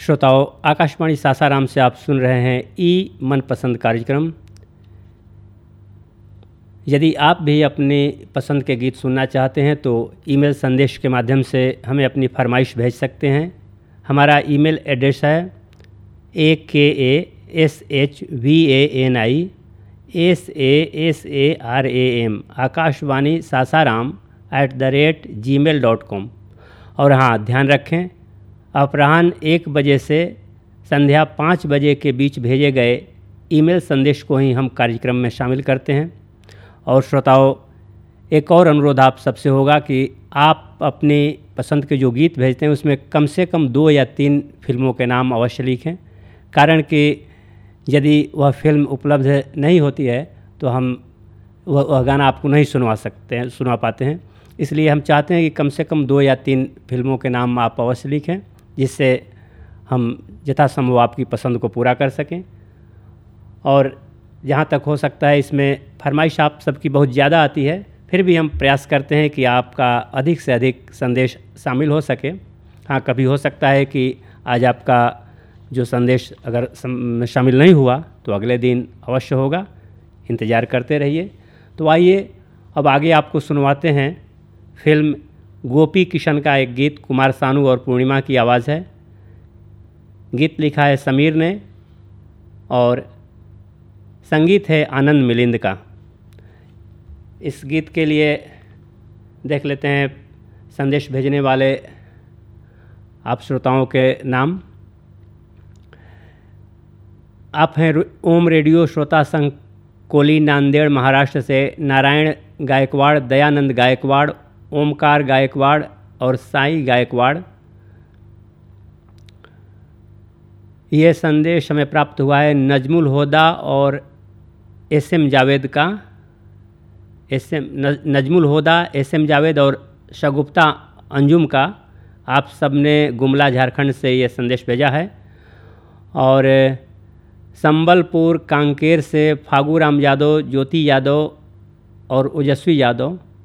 श्रोताओं, आकाशवाणी सासाराम से आप सुन रहे हैं मनपसंद कार्यक्रम। यदि आप भी अपने पसंद के गीत सुनना चाहते हैं तो ईमेल संदेश के माध्यम से हमें अपनी फरमाइश भेज सकते हैं। हमारा ईमेल एड्रेस है akashvani आकाशवाणी sasaram@gmail.com। और हाँ, ध्यान रखें, अपराह्न 1 बजे से संध्या 5 बजे के बीच भेजे गए ईमेल संदेश को ही हम कार्यक्रम में शामिल करते हैं। और श्रोताओं, एक और अनुरोध आप सबसे होगा कि आप अपनी पसंद के जो गीत भेजते हैं उसमें कम से कम 2 या 3 फिल्मों के नाम अवश्य लिखें, कारण कि यदि वह फिल्म उपलब्ध नहीं होती है तो हम वह गाना आपको नहीं सुनवा पाते हैं। इसलिए हम चाहते हैं कि कम से कम 2 या 3 फिल्मों के नाम आप अवश्य लिखें, जिससे हम यथासंभव आपकी पसंद को पूरा कर सकें। और जहाँ तक हो सकता है, इसमें फरमाइश आप सबकी बहुत ज़्यादा आती है, फिर भी हम प्रयास करते हैं कि आपका अधिक से अधिक संदेश शामिल हो सके। हाँ, कभी हो सकता है कि आज आपका जो संदेश अगर शामिल नहीं हुआ तो अगले दिन अवश्य होगा, इंतज़ार करते रहिए। तो आइए अब आगे आपको सुनवाते हैं फिल्म गोपी किशन का एक गीत। कुमार सानू और पूर्णिमा की आवाज़ है। गीत लिखा है समीर ने और संगीत है आनंद मिलिंद का। इस गीत के लिए देख लेते हैं संदेश भेजने वाले आप श्रोताओं के नाम। आप हैं ओम रेडियो श्रोता संघ कोली, नांदेड़, महाराष्ट्र से नारायण गायकवाड़, दयानंद गायकवाड़, ओमकार गायकवाड़ और साई गायकवाड़। यह संदेश हमें प्राप्त हुआ है नजमुल होदा और एसएम जावेद का। नजमुल होदा, एसएम जावेद और शगुफ्ता अंजुम का। आप सब ने गुमला झारखंड से ये संदेश भेजा है। और संबलपुर कांकेर से फागू राम यादव, ज्योति यादव और ओजस्वी यादव।